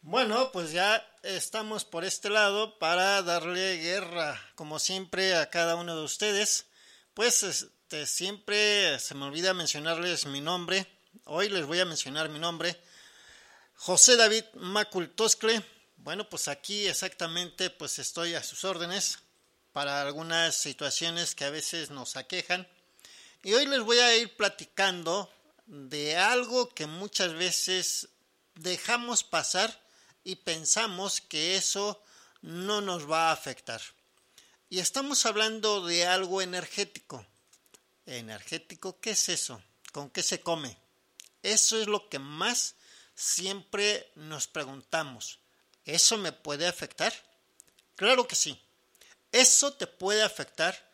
Bueno, pues ya estamos por este lado para darle guerra, como siempre, a cada uno de ustedes. Pues siempre se me olvida mencionarles mi nombre. Hoy les voy a mencionar mi nombre. José David Macul Toscle. Bueno, pues aquí exactamente pues estoy a sus órdenes para algunas situaciones que a veces nos aquejan. Y hoy les voy a ir platicando de algo que muchas veces dejamos pasar y pensamos que eso no nos va a afectar. Y estamos hablando de algo energético. ¿Energético? ¿Qué es eso? ¿Con qué se come? Eso es lo que más siempre nos preguntamos. ¿Eso me puede afectar? Claro que sí. Eso te puede afectar